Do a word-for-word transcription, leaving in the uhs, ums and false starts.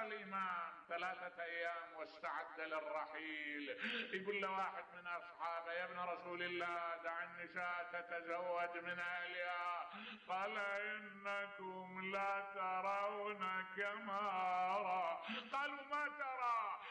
الإمام ثلاثة أيام واستعد للرحيل. يقول له واحد من أصحابه يا ابن رسول الله دع النساء تتزوج من أهلها. قال إنكم لا ترون كما أرى. قالوا ما